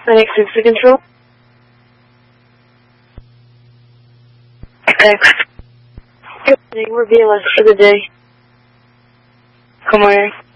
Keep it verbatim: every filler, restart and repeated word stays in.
X is the control. X. Reveal us for the day. Come on.